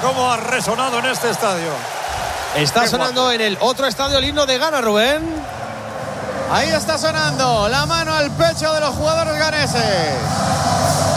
cómo ha resonado en este estadio. Está Qué sonando guapo. en el otro estadio el himno de Ghana, Rubén. Ahí está sonando la mano al pecho de los jugadores ganeses.